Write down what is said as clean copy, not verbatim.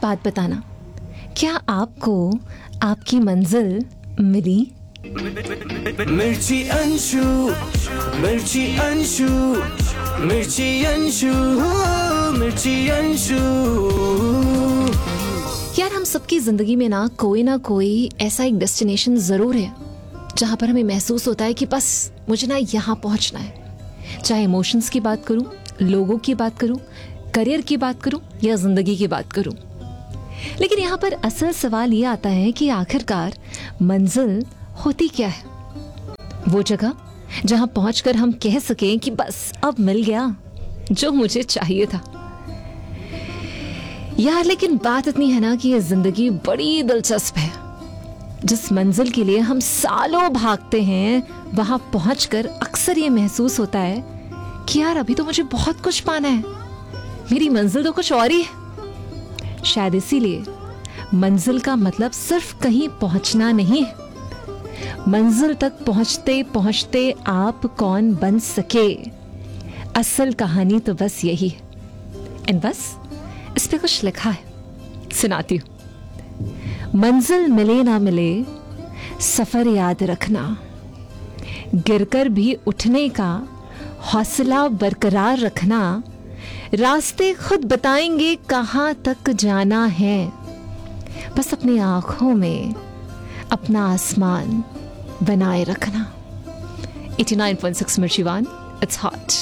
बात बताना, क्या आपको आपकी मंजिल मिली? मिर्ची अंशु, मिर्ची अंशु, मिर्ची अंशु, मिर्ची अंशु। यार, हम सबकी जिंदगी में ना कोई ऐसा एक डेस्टिनेशन जरूर है जहां पर हमें महसूस होता है कि बस मुझे ना यहाँ पहुंचना है। चाहे इमोशंस की बात करूं, लोगों की बात करूं, करियर की बात करूं या जिंदगी की बात करूं, लेकिन यहाँ पर असल सवाल ये आता है कि आखिरकार मंजिल होती क्या है? वो जगह जहां पहुंचकर हम कह सकें कि बस अब मिल गया जो मुझे चाहिए था। यार, लेकिन बात इतनी है ना कि ये जिंदगी बड़ी दिलचस्प है। जिस मंजिल के लिए हम सालों भागते हैं, वहां पहुंचकर अक्सर ये महसूस होता है कि यार अभी तो मुझे बहुत कुछ पाना है, मेरी मंजिल तो कुछ और ही है। शायद इसीलिए मंजिल का मतलब सिर्फ कहीं पहुंचना नहीं है, मंजिल तक पहुंचते पहुंचते आप कौन बन सके, असल कहानी तो बस यही है। एंड बस इस पे कुछ लिखा है, सुनाती हूं। मंजिल मिले ना मिले, सफर याद रखना, गिरकर भी उठने का हौसला बरकरार रखना, रास्ते खुद बताएंगे कहां तक जाना है, बस अपनी आंखों में अपना आसमान बनाए रखना। 89.6 मिर्ची वन, इट्स हॉट।